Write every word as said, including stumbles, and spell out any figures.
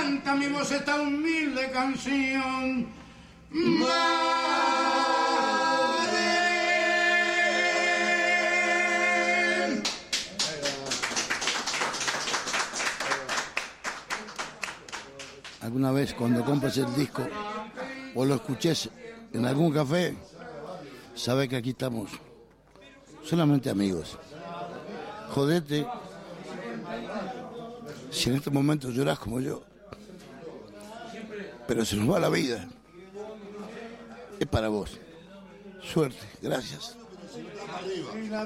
canta mi voz esta humilde canción. Madre. Alguna vez cuando compres el disco o lo escuches en algún café, sabe que aquí estamos solamente amigos. Jodete si en este momento lloras como yo, pero se nos va la vida. Es para vos. Suerte, gracias.